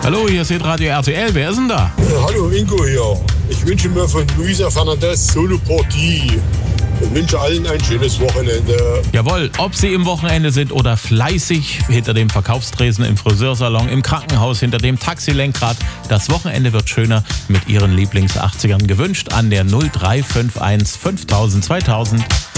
Hallo, hier ist Radio RTL. Wer ist denn da? Hallo, Ingo hier. Ich wünsche mir von Luisa Fernandez Solo Partie. Ich wünsche allen ein schönes Wochenende. Jawohl, ob Sie im Wochenende sind oder fleißig hinter dem Verkaufstresen im Friseursalon, im Krankenhaus, hinter dem Taxilenkrad, das Wochenende wird schöner mit Ihren Lieblings-80ern gewünscht an der 0351 5000 2000.